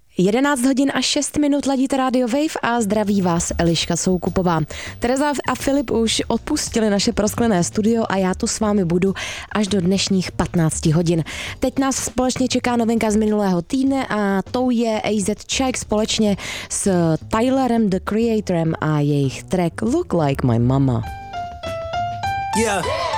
11 hodin a 6 minut ladíte Radio Wave a zdraví vás Eliška Soukupová. Tereza a Filip už odpustili naše prosklené studio a já tu s vámi budu až do dnešních 15 hodin. Teď nás společně čeká novinka z minulého týdne a tou je AZ Chike společně s Tylerem, The Creatorem a jejich track Look Like My Mama. Yeah.